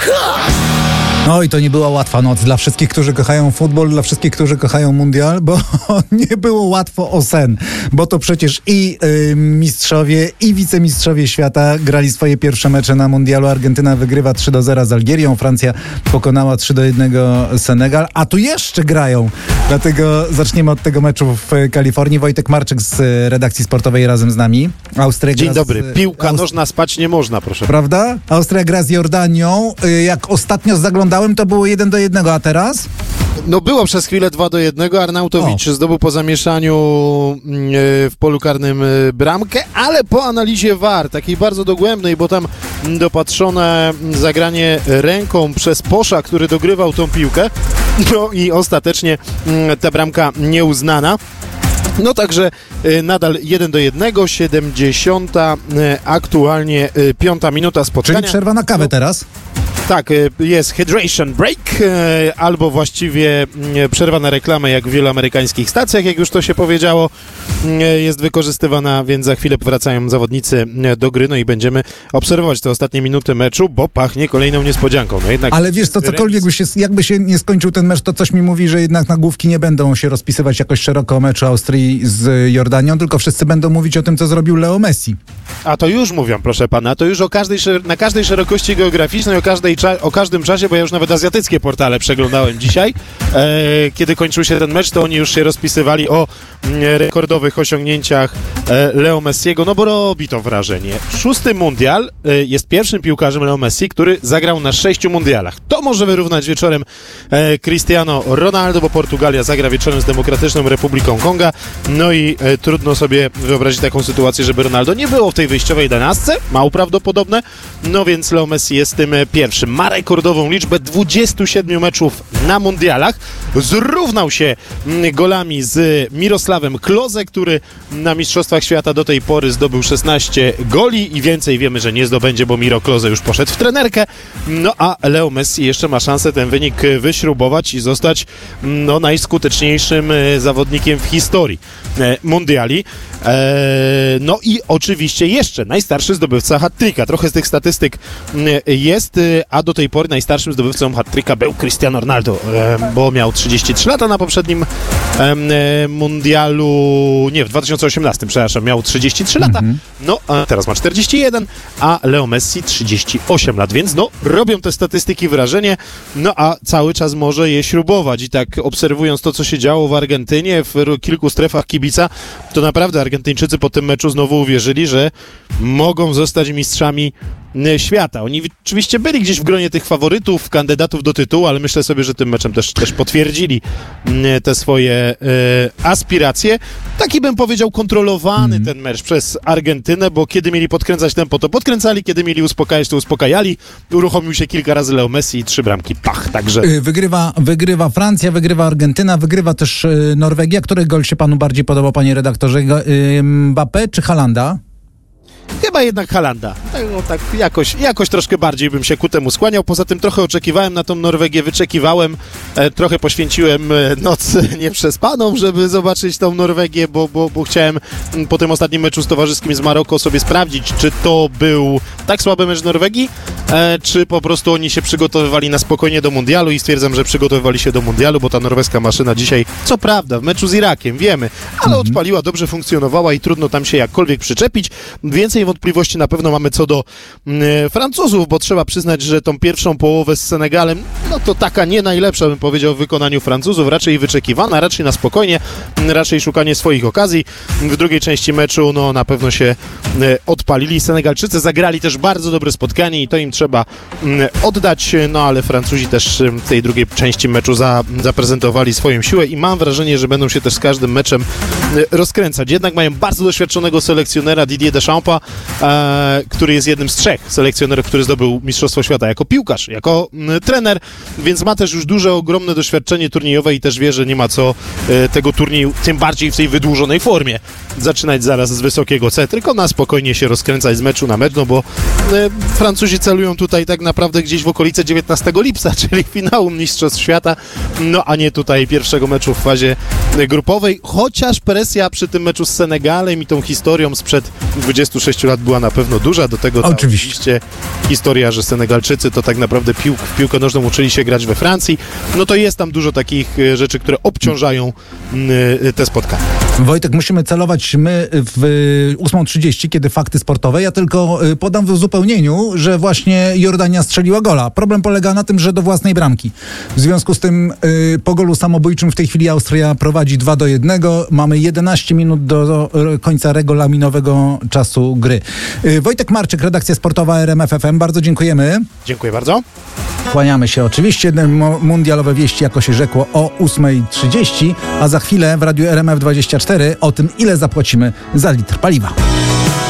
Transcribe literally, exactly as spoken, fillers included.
No i to nie była łatwa noc dla wszystkich, którzy kochają futbol, dla wszystkich, którzy kochają mundial, bo nie było łatwo o sen, bo to przecież i y, mistrzowie, i wicemistrzowie świata grali swoje pierwsze mecze na mundialu. Argentyna wygrywa trzy do zera z Algierią, Francja pokonała trzy do jednego Senegal, a tu jeszcze grają. Dlatego zaczniemy od tego meczu w Kalifornii. Wojtek Marczyk z redakcji sportowej razem z nami. Austria Dzień gra dobry. z, Piłka Aust... nożna, spać nie można, proszę. Prawda? Austria gra z Jordanią. Jak ostatnio zaglądałem, to było jeden do jednego, a teraz? No było przez chwilę dwa do jednego. Arnautowicz o. zdobył po zamieszaniu w polu karnym bramkę, ale po analizie V A R, takiej bardzo dogłębnej, bo tam dopatrzone zagranie ręką przez Posza, który dogrywał tą piłkę, no i ostatecznie ta bramka nieuznana. No także y, nadal jeden do jednego, siedemdziesiąta y, aktualnie y, piąta minuta spotkania. Czyli przerwa na kawę no, teraz? Tak, y, jest hydration break, y, albo właściwie y, przerwa na reklamę, jak w wielu amerykańskich stacjach, jak już to się powiedziało, y, jest wykorzystywana, więc za chwilę wracają zawodnicy y, do gry, no i będziemy obserwować te ostatnie minuty meczu, bo pachnie kolejną niespodzianką. No jednak ale wiesz co, cokolwiek by się, jakby się nie skończył ten mecz, to coś mi mówi, że jednak nagłówki nie będą się rozpisywać jakoś szeroko o meczu Austrii z Jordanią, tylko wszyscy będą mówić o tym, co zrobił Leo Messi. A to już mówią, proszę pana, to już o każdej, na każdej szerokości geograficznej, o, każdej cza- o każdym czasie, bo ja już nawet azjatyckie portale przeglądałem dzisiaj, e, kiedy kończył się ten mecz, to oni już się rozpisywali o m, rekordowych osiągnięciach e, Leo Messiego, no bo robi to wrażenie. Szósty mundial, e, jest pierwszym piłkarzem Leo Messi, który zagrał na sześciu mundialach. To może wyrównać wieczorem e, Cristiano Ronaldo, bo Portugalia zagra wieczorem z Demokratyczną Republiką Konga. No i e, trudno sobie wyobrazić taką sytuację, żeby Ronaldo nie było w tej wyjściowej jedenastce, mało prawdopodobne, no więc Leo Messi jest tym e, pierwszym. Ma rekordową liczbę dwudziestu siedmiu meczów na mundialach. Zrównał się m, golami z Mirosławem Klose, który na Mistrzostwach Świata do tej pory zdobył szesnaście goli i więcej wiemy, że nie zdobędzie, bo Miro Klose już poszedł w trenerkę. No a Leo Messi jeszcze ma szansę ten wynik wyśrubować i zostać no, najskuteczniejszym e, zawodnikiem w historii mundiali. Eee, no i oczywiście jeszcze najstarszy zdobywca hat-tricka. Trochę z tych statystyk jest, a do tej pory najstarszym zdobywcą hat-tricka był Cristiano Ronaldo, e, bo miał trzydzieści trzy lata na poprzednim e, mundialu, nie, w dwa tysiące osiemnastym, przepraszam, miał trzydzieści trzy lata, mm-hmm. no a teraz ma czterdzieści jeden, a Leo Messi trzydzieści osiem lat, więc no, robią te statystyki wrażenie, no a cały czas może je śrubować i tak obserwując to, co się działo w Argentynie, w kilku strefach kibica, to naprawdę Argentyńczycy po tym meczu znowu uwierzyli, że mogą zostać mistrzami świata. Oni oczywiście byli gdzieś w gronie tych faworytów, kandydatów do tytułu, ale myślę sobie, że tym meczem też, też potwierdzili te swoje e, aspiracje. Taki bym powiedział kontrolowany mm. ten mecz przez Argentynę, bo kiedy mieli podkręcać tempo, to podkręcali, kiedy mieli uspokajać, to uspokajali. Uruchomił się kilka razy Leo Messi i trzy bramki. Pach, także... Wygrywa, wygrywa Francja, wygrywa Argentyna, wygrywa też Norwegia. Który gol się panu bardziej podobał, panie redaktorze? Mbappé czy Haalanda? Chyba jednak Haalanda. Tak, no, tak jakoś, jakoś troszkę bardziej bym się ku temu skłaniał. Poza tym trochę oczekiwałem na tą Norwegię, wyczekiwałem. E, trochę poświęciłem e, noc nieprzespaną, żeby zobaczyć tą Norwegię, bo, bo, bo chciałem m, po tym ostatnim meczu z towarzyskim z Maroko sobie sprawdzić, czy to był tak słaby mecz Norwegii, e, czy po prostu oni się przygotowywali na spokojnie do mundialu i stwierdzam, że przygotowywali się do mundialu, bo ta norweska maszyna dzisiaj, co prawda, w meczu z Irakiem, wiemy, ale mm-hmm. odpaliła, dobrze funkcjonowała i trudno tam się jakkolwiek przyczepić. Więcej wątpliwości na pewno mamy co do e, Francuzów, bo trzeba przyznać, że tą pierwszą połowę z Senegalem, no to taka nie najlepsza, bym powiedział, w wykonaniu Francuzów, raczej wyczekiwana, raczej na spokojnie, raczej szukanie swoich okazji. W drugiej części meczu, no na pewno się e, odpalili. Senegalczycy zagrali też bardzo dobre spotkanie i to im trzeba m, oddać, no ale Francuzi też w tej drugiej części meczu za, zaprezentowali swoją siłę i mam wrażenie, że będą się też z każdym meczem e, rozkręcać. Jednak mają bardzo doświadczonego selekcjonera Didier Deschampa, e, który jest jednym z trzech selekcjonerów, który zdobył Mistrzostwo Świata jako piłkarz, jako m, trener, więc ma też już duże, ogromne doświadczenie turniejowe i też wie, że nie ma co e, tego turnieju, tym bardziej w tej wydłużonej formie, zaczynać zaraz z wysokiego C, tylko na spokojnie się rozkręcać z meczu na mecz, no bo e, Francuzi celują tutaj tak naprawdę gdzieś w okolice dziewiętnastego lipca, czyli finału Mistrzostw Świata, no a nie tutaj pierwszego meczu w fazie grupowej, chociaż pre presja przy tym meczu z Senegalem i tą historią sprzed dwudziestu sześciu lat była na pewno duża. Do tego ta Oczywiście. oczywiście historia, że Senegalczycy to tak naprawdę piłk, w piłkę nożną uczyli się grać we Francji. No to jest tam dużo takich e, rzeczy, które obciążają e, te spotkania. Wojtek, musimy celować my w ósma trzydzieści, kiedy fakty sportowe. Ja tylko y, podam w uzupełnieniu, że właśnie Jordania strzeliła gola. Problem polega na tym, że do własnej bramki. W związku z tym y, po golu samobójczym w tej chwili Austria prowadzi dwa do jednego. Mamy jedenaście minut do, do końca regulaminowego czasu gry. Y, Wojtek Marczyk, redakcja sportowa R M F F M. Bardzo dziękujemy. Dziękuję bardzo. Kłaniamy się oczywiście. Mundialowe wieści, jako się rzekło, o ósma trzydzieści, a za chwilę w Radiu R M F dwadzieścia cztery o tym, ile zapłacimy za litr paliwa.